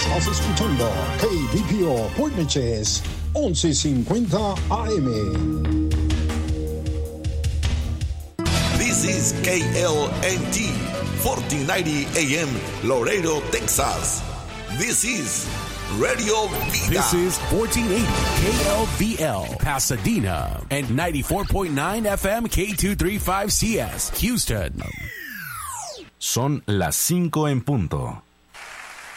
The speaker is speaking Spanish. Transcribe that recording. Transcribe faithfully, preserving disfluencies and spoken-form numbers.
Estás escuchando K B P O Port Neches once cincuenta A M. This is K L N T fourteen ninety A M Laredo, Texas. This is Radio Vida. This is fourteen eighty K L V L Pasadena and ninety-four point nine F M K two thirty-five C S Houston. Son las cinco en punto.